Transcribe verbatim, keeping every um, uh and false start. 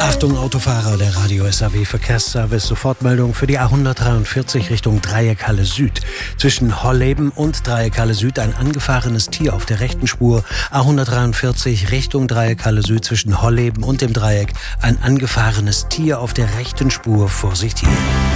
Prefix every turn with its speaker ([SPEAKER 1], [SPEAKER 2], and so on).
[SPEAKER 1] Achtung Autofahrer, der Radio S A W Verkehrsservice, Sofortmeldung für die A hundertdreiundvierzig Richtung Dreieck Halle Süd. Zwischen Holleben und Dreieck Halle Süd ein angefahrenes Tier auf der rechten Spur. A hundertdreiundvierzig Richtung Dreieck Halle Süd zwischen Holleben und dem Dreieck ein angefahrenes Tier auf der rechten Spur. Vorsicht hier.